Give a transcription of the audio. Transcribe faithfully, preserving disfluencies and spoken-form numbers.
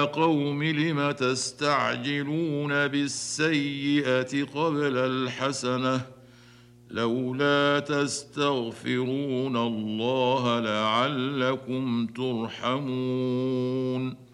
قوم لم تستعجلون بالسيئة قبل الحسنة لولا تستغفرون الله لعلكم ترحمون